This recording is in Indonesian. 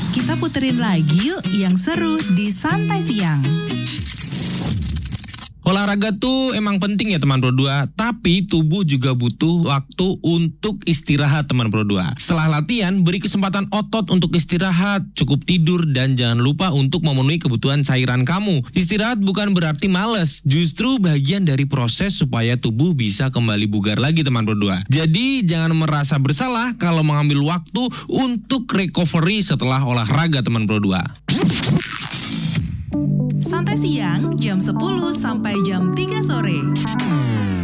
Kita puterin lagi yuk yang seru di Santai Siang. Olahraga tuh emang penting ya teman Pro 2, tapi tubuh juga butuh waktu untuk istirahat teman Pro 2. Setelah latihan, beri kesempatan otot untuk istirahat, cukup tidur, dan jangan lupa untuk memenuhi kebutuhan cairan kamu. Istirahat bukan berarti males, justru bagian dari proses supaya tubuh bisa kembali bugar lagi teman Pro 2. Jadi jangan merasa bersalah kalau mengambil waktu untuk recovery setelah olahraga teman Pro 2. Santai Siang jam 10 sampai jam 3 sore.